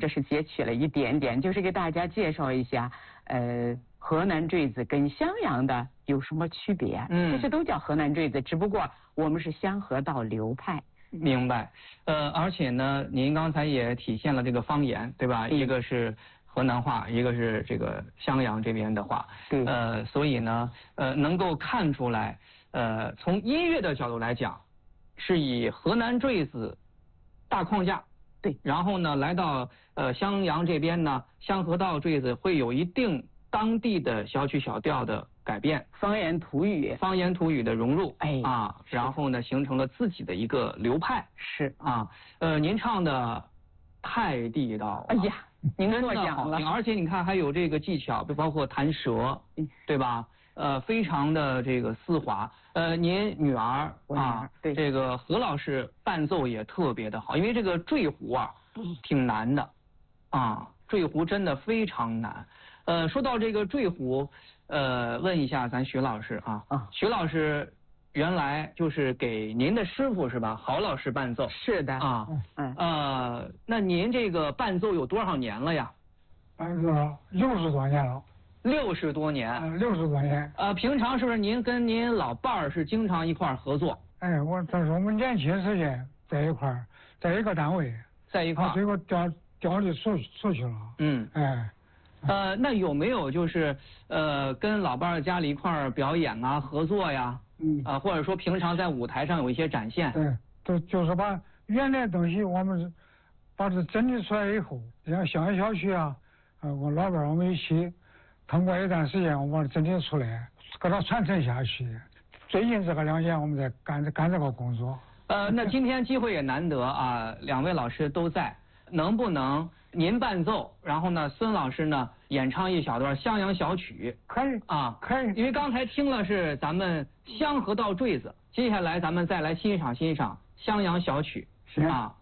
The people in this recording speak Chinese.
这是截取了一点点，就是给大家介绍一下，河南坠子跟襄阳的有什么区别？其实都叫河南坠子，只不过我们是香河道流派。 明白。而且呢，您刚才也体现了这个方言，对吧？一个是河南话，一个是这个襄阳这边的话。 对。 所以呢，能够看出来，从音乐的角度来讲，是以河南坠子大框架。 对。 然后呢，来到襄阳这边呢，香河道坠子会有一定当地的小曲小调的改变， 方言土语的融入，然后呢，形成了自己的一个流派。 是啊，您唱的太地道了。 哎呀，您过奖了。而且你看还有这个技巧，包括弹舌，对吧？非常的这个丝滑。您女儿对， 这个何老师伴奏也特别的好，因为这个坠胡啊，挺难的，坠胡真的非常难。说到这个坠胡，问一下咱徐老师啊，徐老师原来就是给您的师傅是吧？郝老师伴奏。 是的啊，那您这个伴奏有多少年了呀伴奏60多年了。 60多年。 60多年。 平常是不是您跟您老伴儿是经常一块儿合作？ 他说我们年轻时间在一块儿，在一个单位， 在一块儿。 最后调离出去了。 那有没有就是跟老伴儿家里一块儿表演啊、合作呀？或者说平常在舞台上有一些展现？ 对，就是把原来的东西我们把它整理出来以后，像襄阳小曲啊，我老伴儿我们一起通过一段时间，我把它整理出来，给它传承下去。最近这个2年我们在干这个工作。 那今天机会也难得啊，2位老师都在，能不能您伴奏，然后呢，孙老师呢演唱一小段襄阳小曲？ 可以啊， 可以。 因为刚才听了是咱们香河道坠子，接下来咱们再来欣赏襄阳小曲。 行啊。